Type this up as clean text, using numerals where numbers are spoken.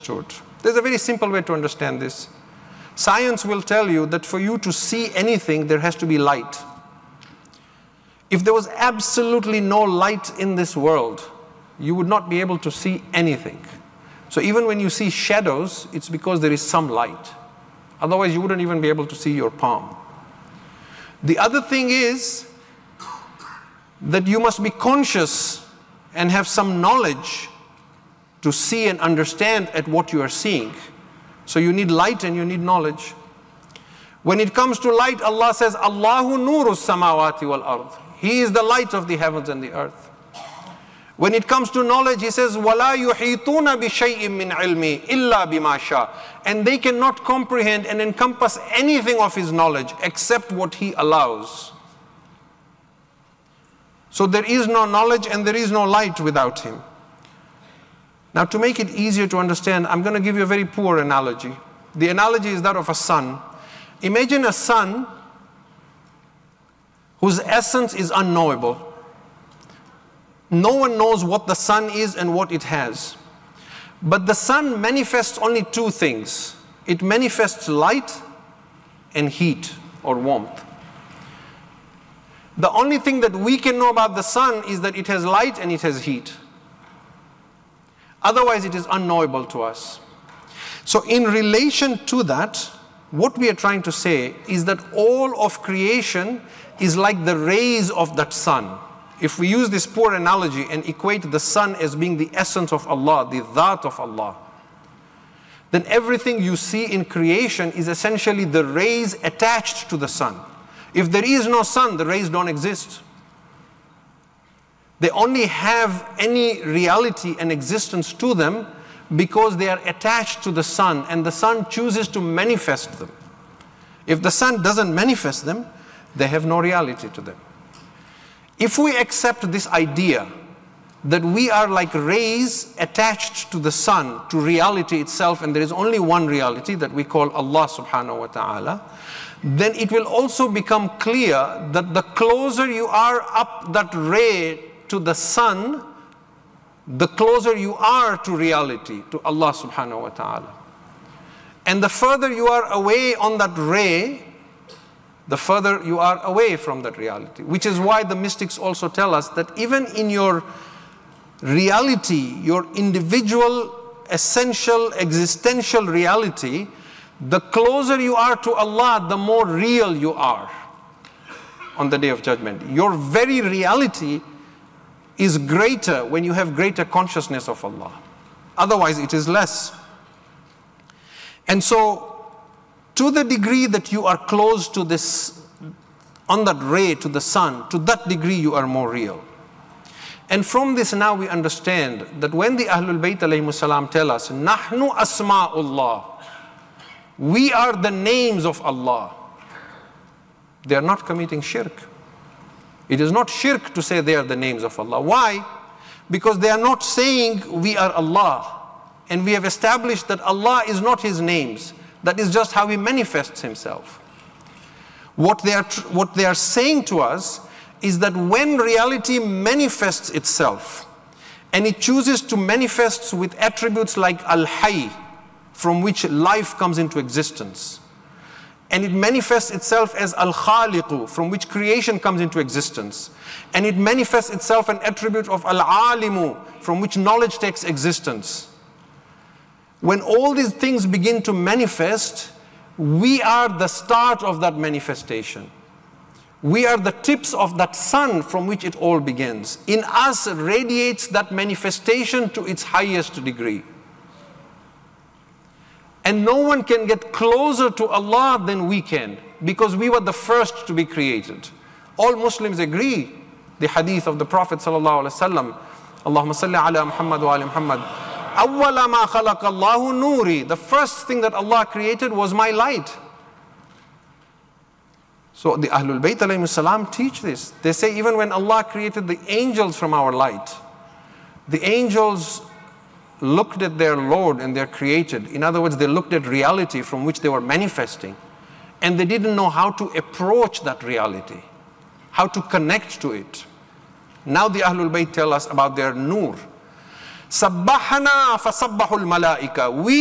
There's a very simple way to understand this. Science will tell you that for you to see anything, there has to be light. If there was absolutely no light in this world, you would not be able to see anything. So even when you see shadows, it's because there is some light. Otherwise, you wouldn't even be able to see your palm. The other thing is that you must be conscious and have some knowledge to see and understand at what you are seeing. So you need light and you need knowledge. When it comes to light, Allah says, Allahu nuru samawati wal ard. He is the light of the heavens and the earth. When it comes to knowledge, He says, وَلَا يُحِيطُونَ بِشَيْءٍ مِّنْ عِلْمِهِ إِلَّا بِمَا شَاءَ. And they cannot comprehend and encompass anything of His knowledge except what He allows. So there is no knowledge and there is no light without Him. Now, to make it easier to understand, I'm going to give you a very poor analogy. The analogy is that of a sun. Imagine a sun whose essence is unknowable. No one knows what the sun is and what it has. But the sun manifests only two things. It manifests light and heat or warmth. The only thing that we can know about the sun is that it has light and it has heat. Otherwise, it is unknowable to us. So in relation to that, what we are trying to say is that all of creation is like the rays of that sun. If we use this poor analogy and equate the sun as being the essence of Allah, the dhat of Allah, then everything you see in creation is essentially the rays attached to the sun. If there is no sun, the rays don't exist. They only have any reality and existence to them because they are attached to the sun and the sun chooses to manifest them. If the sun doesn't manifest them, they have no reality to them. If we accept this idea that we are like rays attached to the sun, to reality itself, and there is only one reality that we call Allah subhanahu wa ta'ala, then it will also become clear that the closer you are up that ray to the sun, the closer you are to reality, to Allah subhanahu wa ta'ala. And the further you are away on that ray, the further you are away from that reality. Which is why the mystics also tell us that even in your reality, your individual, essential, existential reality, the closer you are to Allah, the more real you are on the Day of Judgment. Your very reality is greater when you have greater consciousness of Allah. Otherwise, it is less. And so, to the degree that you are close to this, on that ray, to the sun, to that degree you are more real. And from this now we understand that when the Ahlul Bayt alayhimus salam tell us, Nahnu asma'ullah, we are the names of Allah, they are not committing shirk. It is not shirk to say they are the names of Allah. Why? Because they are not saying we are Allah. And we have established that Allah is not His names. That is just how He manifests Himself. What they are saying to us is that when reality manifests itself, and it chooses to manifest with attributes like Al-Hayy, from which life comes into existence, and it manifests itself as Al-Khaliqu, from which creation comes into existence, and it manifests itself an attribute of Al-Alimu, from which knowledge takes existence. When all these things begin to manifest, we are the start of that manifestation. We are the tips of that sun from which it all begins. In us radiates that manifestation to its highest degree. And no one can get closer to Allah than we can, because we were the first to be created. All Muslims agree. The hadith of the Prophet sallallahu alaihi wasallam, Allahumma salli ala Muhammad wa ala Muhammad. Awwala ma khalaqa Allahu nuri. The first thing that Allah created was my light. So the Ahlul Bayt alayhimus salam teach this. They say even when Allah created the angels from our light, the angels looked at their Lord and they're created. In other words, they looked at reality from which they were manifesting. And they didn't know how to approach that reality, how to connect to it. Now the Ahlul Bayt tell us about their nur. Sabbahana fasabbahul malaika. We